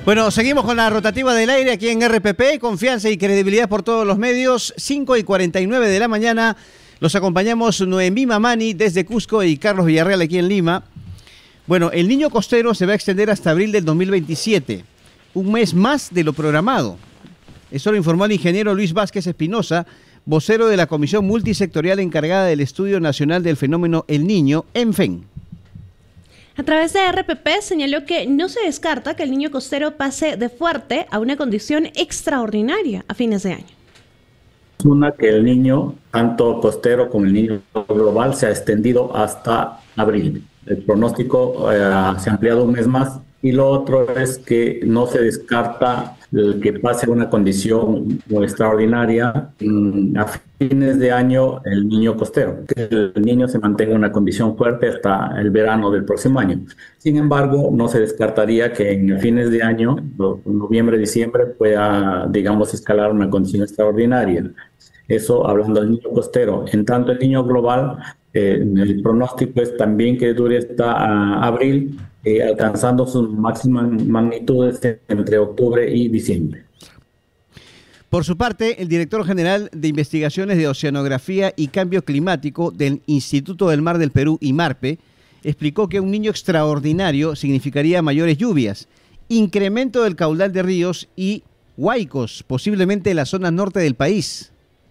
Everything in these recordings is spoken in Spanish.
Bueno, seguimos con la rotativa del aire aquí en RPP, confianza y credibilidad por todos los medios, 5:49 de la mañana. Los acompañamos Noemí Mamani desde Cusco y Carlos Villarreal aquí en Lima. Bueno, el Niño Costero se va a extender hasta abril del 2027, un mes más de lo programado. Eso lo informó el ingeniero Luis Vázquez Espinosa, vocero de la Comisión Multisectorial encargada del Estudio Nacional del Fenómeno El Niño, ENFEN. A través de RPP señaló que no se descarta que el niño costero pase de fuerte a una condición extraordinaria a fines de año. Una, que el niño, tanto costero como el niño global, se ha extendido hasta abril. El pronóstico se ha ampliado un mes más. Y lo otro es que no se descarta el que pase una condición extraordinaria a fines de año el niño costero, que el niño se mantenga en una condición fuerte hasta el verano del próximo año. Sin embargo, no se descartaría que en fines de año, noviembre, diciembre, pueda, digamos, escalar una condición extraordinaria. Eso hablando del niño costero. En tanto, el niño global, el pronóstico es también que dure hasta abril, alcanzando sus máximas magnitudes entre octubre y diciembre. Por su parte, el director general de Investigaciones de Oceanografía y Cambio Climático del Instituto del Mar del Perú, IMARPE, explicó que un niño extraordinario significaría mayores lluvias, incremento del caudal de ríos y huaicos, posiblemente en la zona norte del país.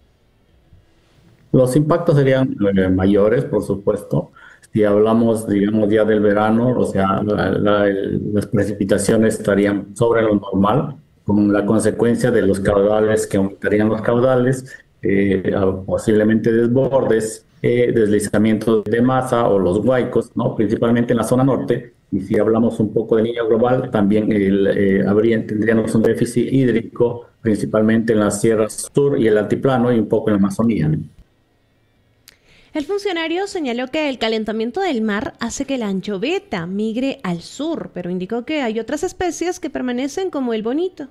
Los impactos serían mayores, por supuesto. Si hablamos, digamos, ya del verano, o sea, las precipitaciones estarían sobre lo normal, con la consecuencia de los caudales, que aumentarían los caudales, posiblemente desbordes, deslizamientos de masa o los huaicos, ¿no? Principalmente en la zona norte. Y si hablamos un poco del niño global, también tendríamos un déficit hídrico, principalmente en las sierras sur y el altiplano y un poco en la Amazonía, ¿no? El funcionario señaló que el calentamiento del mar hace que la anchoveta migre al sur, pero indicó que hay otras especies que permanecen, como el bonito.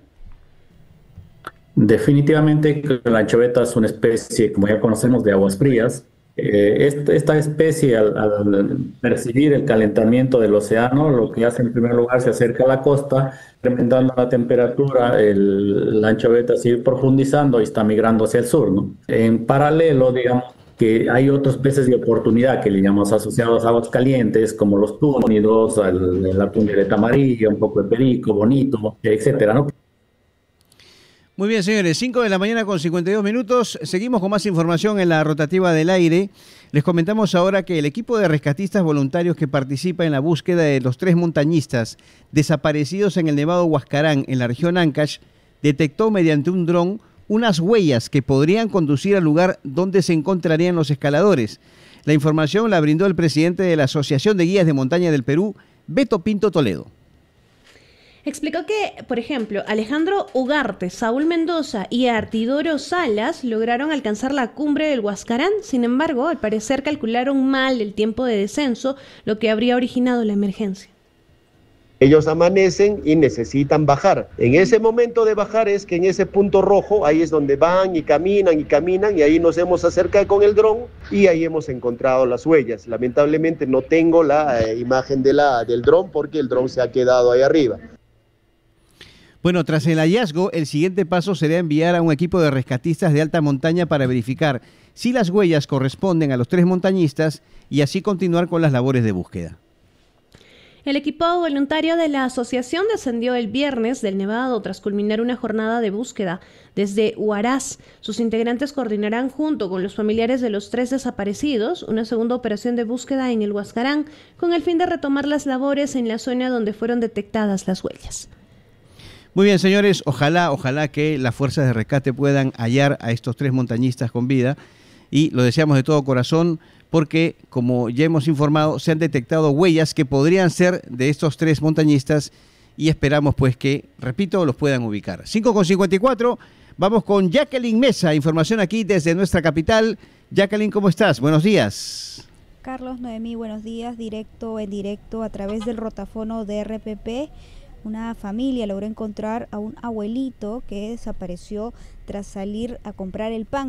Definitivamente la anchoveta es una especie, como ya conocemos, de aguas frías. Esta especie, al percibir el calentamiento del océano, lo que hace en primer lugar se acerca a la costa, incrementando la temperatura, la anchoveta sigue profundizando y está migrando hacia el sur, ¿no? En paralelo, digamos, que hay otros peces de oportunidad que le llamamos asociados a aguas calientes, como los túnidos, el atún de aleta amarilla, un poco de perico, bonito, etcétera, ¿no? Muy bien, señores, 5 de la mañana con 52 minutos. Seguimos con más información en la rotativa del aire. Les comentamos ahora que el equipo de rescatistas voluntarios que participa en la búsqueda de los 3 montañistas desaparecidos en el Nevado Huascarán, en la región Ancash, detectó mediante un dron unas huellas que podrían conducir al lugar donde se encontrarían los escaladores. La información la brindó el presidente de la Asociación de Guías de Montaña del Perú, Beto Pinto Toledo. Explicó que, por ejemplo, Alejandro Ugarte, Saúl Mendoza y Artidoro Salas lograron alcanzar la cumbre del Huascarán. Sin embargo, al parecer calcularon mal el tiempo de descenso, lo que habría originado la emergencia. Ellos amanecen y necesitan bajar. En ese momento de bajar es que en ese punto rojo, ahí es donde van y caminan y ahí nos hemos acercado con el dron y ahí hemos encontrado las huellas. Lamentablemente no tengo la imagen del dron porque el dron se ha quedado ahí arriba. Bueno, tras el hallazgo, el siguiente paso será enviar a un equipo de rescatistas de alta montaña para verificar si las huellas corresponden a los 3 montañistas y así continuar con las labores de búsqueda. El equipo voluntario de la asociación descendió el viernes del Nevado tras culminar una jornada de búsqueda desde Huaraz. Sus integrantes coordinarán junto con los familiares de los 3 desaparecidos una segunda operación de búsqueda en el Huascarán con el fin de retomar las labores en la zona donde fueron detectadas las huellas. Muy bien, señores, ojalá que las fuerzas de rescate puedan hallar a estos 3 montañistas con vida y lo deseamos de todo corazón porque, como ya hemos informado, se han detectado huellas que podrían ser de estos 3 montañistas y esperamos pues que, repito, los puedan ubicar. 5:54, vamos con Jacqueline Mesa, información aquí desde nuestra capital. Jacqueline, ¿cómo estás? Buenos días. Carlos, Noemí, buenos días, en directo a través del rotafono de RPP. Una familia logró encontrar a un abuelito que desapareció tras salir a comprar el pan.